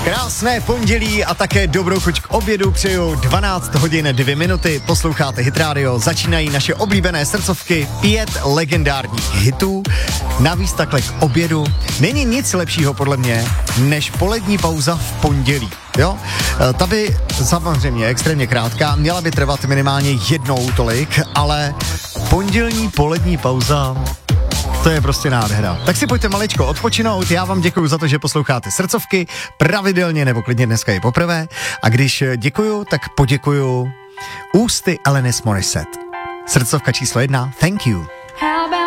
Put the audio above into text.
Krásné pondělí a také dobrou chuť k obědu přeju. 12 hodin 2 minuty, posloucháte Hit Radio, začínají naše oblíbené srdcovky, 5 legendárních hitů. Navíc takhle k obědu není nic lepšího podle mě, než polední pauza v pondělí. Jo? Ta by samozřejmě extrémně krátká, měla by trvat minimálně jednou tolik, ale pondělní polední pauza, to je prostě nádhera. Tak si pojďte maličko odpočinout, já vám děkuju za to, že posloucháte srdcovky, pravidelně nebo klidně dneska je poprvé. A když děkuju, tak poděkuju ústy Alanis Morissette. Srdcovka číslo 1, thank you.